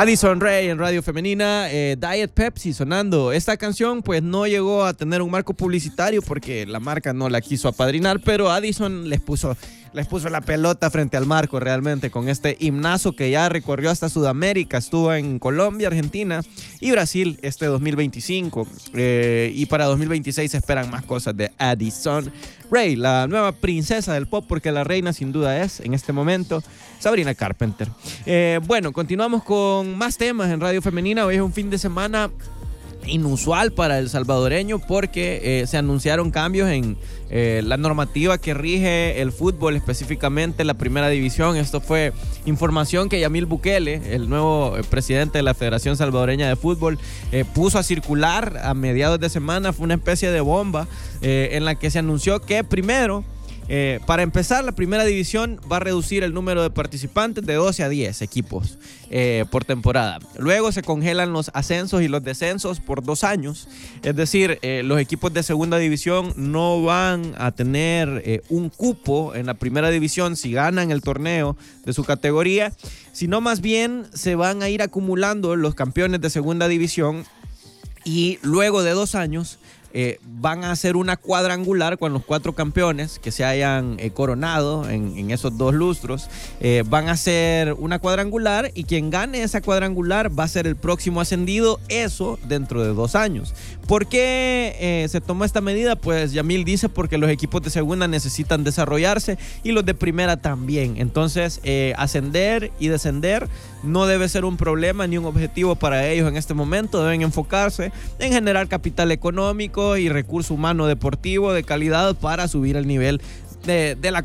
Addison Rae en Radio Femenina, Diet Pepsi sonando. Esta canción pues no llegó a tener un marco publicitario porque la marca no la quiso apadrinar, pero Addison les puso la pelota frente al marco realmente con este himnazo que ya recorrió hasta Sudamérica. Estuvo en Colombia, Argentina y Brasil este 2025. Y para 2026 se esperan más cosas de Addison Rae, la nueva princesa del pop, porque la reina sin duda es, en este momento, Sabrina Carpenter. Bueno, continuamos con más temas en Radio Femenina. Hoy es un fin de semana inusual para el salvadoreño porque se anunciaron cambios en la normativa que rige el fútbol, específicamente la primera división. Esto fue información que Yamil Bukele, el nuevo presidente de la Federación Salvadoreña de Fútbol, puso a circular a mediados de semana. Fue una especie de bomba en la que se anunció que primero, para empezar, la primera división va a reducir el número de participantes de 12 a 10 equipos por temporada. Luego se congelan los ascensos y los descensos por 2 años. Es decir, los equipos de segunda división no van a tener un cupo en la primera división si ganan el torneo de su categoría, sino más bien se van a ir acumulando los campeones de segunda división y luego de 2 años van a hacer una cuadrangular con los 4 campeones que se hayan coronado en esos 2 lustros. Van a hacer una cuadrangular y quien gane esa cuadrangular va a ser el próximo ascendido, eso dentro de 2 años. ¿Por qué se tomó esta medida? Pues Yamil dice porque los equipos de segunda necesitan desarrollarse y los de primera también. Entonces ascender y descender no debe ser un problema ni un objetivo para ellos en este momento. Deben enfocarse en generar capital económico y recurso humano deportivo de calidad para subir el nivel de la